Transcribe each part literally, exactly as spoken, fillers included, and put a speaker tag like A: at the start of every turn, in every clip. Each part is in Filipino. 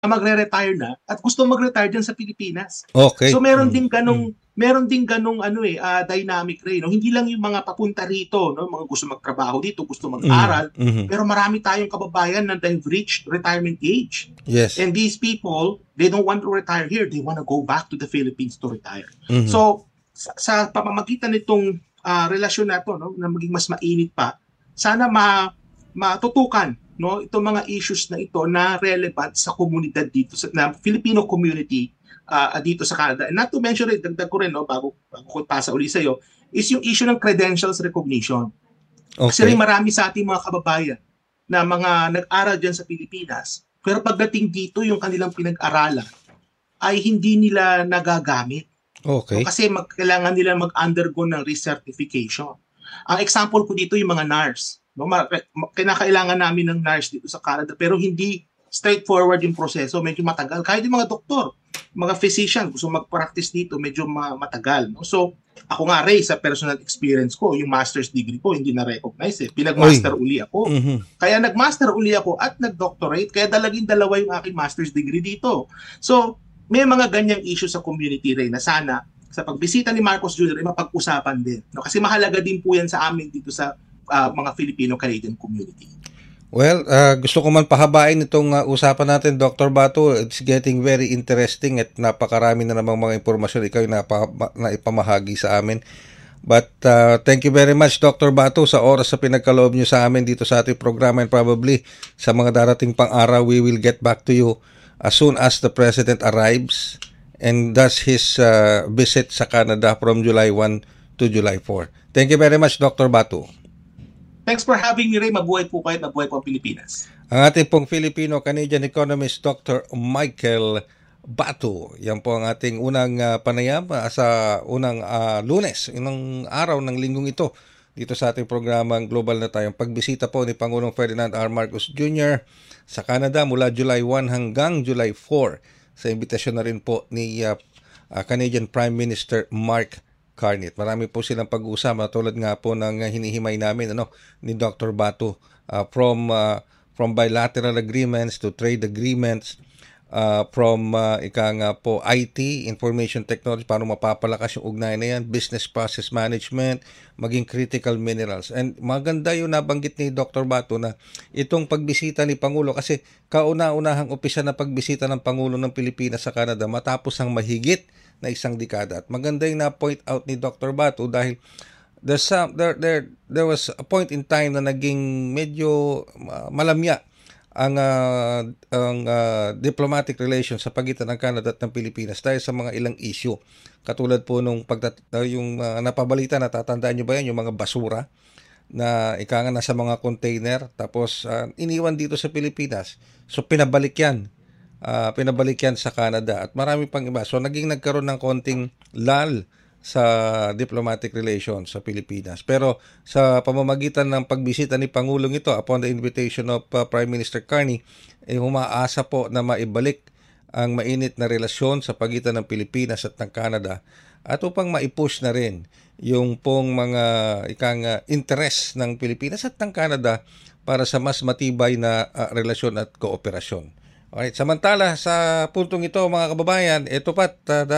A: magre-retire na at gusto mag-retire diyan sa Pilipinas. So
B: Okay.
A: meron
B: Mm.
A: din ganong
B: Mm.
A: meron din ganong ano eh uh, dynamic rin, no? Hindi lang yung mga papunta rito, no, mga gusto magtrabaho dito, gusto
B: Mm.
A: mag-aral,
B: Mm.
A: pero marami tayong kababayan na they've reached retirement age.
B: Yes.
A: And these people, they don't want to retire here, they want to go back to the Philippines to retire.
B: Mm.
A: So sa, sa pamamagitan nitong uh, relasyon na to, no, na maging mas mainit pa, sana ma matutukan, no, itong mga issues na ito na relevant sa komunidad dito sa na Filipino community uh, dito sa Canada. And not to mention rin, dagdag ko rin, no, bago, bago ko pasa uli sa iyo, is yung issue ng credentials recognition. Kasi
B: Okay.
A: rin marami sa ating mga kababayan na mga nag-aral dyan sa Pilipinas, pero pagdating dito yung kanilang pinag-aralan ay hindi nila nagagamit.
B: Okay.
A: No, kasi mag, kailangan nila mag-undergo ng recertification. Ang example ko dito yung mga nurse. No, kinakailangan namin ng nurse dito sa Canada pero hindi straightforward yung proseso, medyo matagal. Kahit yung mga doktor, mga physician, gusto mag-practice dito, medyo matagal. No? So, ako nga, Ray, sa personal experience ko, yung master's degree ko, hindi na-recognize eh. Pinag-master Oy. uli ako.
B: Mm-hmm.
A: Kaya nag-master uli ako at nag-doctorate, kaya dalaging dalawa yung aking master's degree dito. So, may mga ganyang issue sa community, Ray, na sana sa pagbisita ni Marcos Junior ay mapag-usapan din. No? Kasi mahalaga din po yan sa amin dito sa uh, mga Filipino-Canadian community.
B: Well, uh, gusto ko man pahabain itong uh, usapan natin, Doctor Bato. It's getting very interesting at napakarami na namang mga impormasyon ikaw yung napa, na ipamahagi sa amin. But uh, thank you very much, Doctor Bato, sa oras sa pinagkaloob nyo sa amin dito sa ating programa, and probably sa mga darating pang araw, we will get back to you as soon as the President arrives and does his uh, visit sa Canada from July first to July fourth. Thank you very much, Doctor Bato.
A: Thanks for having me, Ray. Mabuhay po kayo at mabuhay po ang Pilipinas.
B: Ang ating pong Filipino-Canadian economist, Doctor Michael Bato. Yan po ang ating unang uh, panayam uh, sa unang uh, Lunes, unang araw ng linggong ito dito sa ating programang Global na Tayo. Pagbisita po ni Pangulong Ferdinand R. Marcos Junior sa Canada mula July first hanggang July fourth sa imbitasyon na rin po ni uh, uh, Canadian Prime Minister Mark Carney. Marami po silang pag-uusama tulad nga po ng hinihimay namin ano ni Doctor Bato uh, from uh, from bilateral agreements to trade agreements, uh, from uh, ika nga po I T, information technology, paano mapapalakas yung ugnayan na yan, business process management, maging critical minerals. And maganda yung nabanggit ni Doctor Bato na itong pagbisita ni Pangulo, kasi kauna-unahang umpisa na pagbisita ng Pangulo ng Pilipinas sa Canada matapos ang mahigit na isang dekada. At maganda yung na-point out ni Doctor Bato dahil there's some, there, there, there was a point in time na naging medyo uh, malamya ang, uh, ang uh, diplomatic relations sa pagitan ng Canada at ng Pilipinas dahil sa mga ilang issue. Katulad po nung pagtat- uh, yung uh, napabalita, natatandaan nyo ba yan, yung mga basura na ika nga nasa mga container tapos uh, iniwan dito sa Pilipinas. So pinabalik yan. Uh, pinabalik yan sa Canada at marami pang iba. So naging nagkaroon ng konting lull sa diplomatic relations sa Pilipinas. Pero sa pamamagitan ng pagbisita ni Pangulong ito upon the invitation of uh, Prime Minister Carney, eh, humaasa po na maibalik ang mainit na relasyon sa pagitan ng Pilipinas at ng Canada at upang maipush na rin yung pong mga ikang uh, interest ng Pilipinas at ng Canada para sa mas matibay na uh, relasyon at kooperasyon. Alright, samantala sa puntong ito mga kababayan, ito pa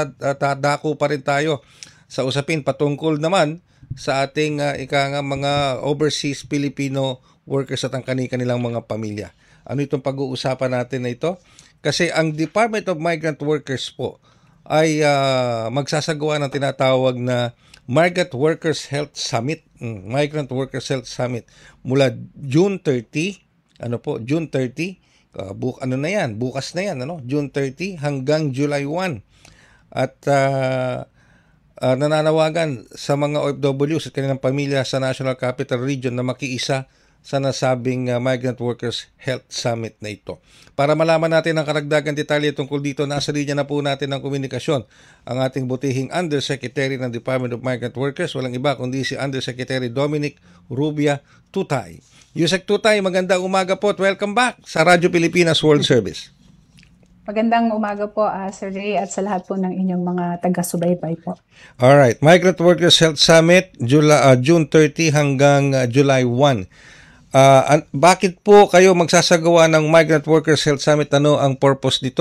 B: dadako pa rin tayo sa usapin patungkol naman sa ating uh, ika nga mga overseas Filipino workers at ang kani-kanilang mga pamilya. Ano itong pag-uusapan natin na ito? Kasi ang Department of Migrant Workers po ay uh, magsasagawa ng tinatawag na Migrant Workers Health Summit, Migrant Workers Health Summit mula June thirtieth, ano po, June thirtieth. Uh, buk ano na yan, bukas na yan, ano? June thirtieth hanggang July first. At uh, uh, nananawagan sa mga O F Ws at kanilang pamilya sa National Capital Region na makiisa sa nasabing uh, Migrant Workers Health Summit na ito. Para malaman natin ang karagdagan detalye tungkol dito, nasa linya na po natin ng komunikasyon ang ating butihing Undersecretary ng Department of Migrant Workers, walang iba kundi si Undersecretary Dominic Rubia Tutay. Yusek Tutay, magandang umaga po at welcome back sa Radyo Pilipinas World Service.
C: Magandang umaga po, uh, Sir Ray, at sa lahat po ng inyong mga taga-subaybay po.
B: Alright, Migrant Workers Health Summit, July, uh, June thirtieth hanggang uh, July first. Ah, an- bakit po kayo magsasagawa ng Migrant Workers Health Summit? Ano ang purpose nito?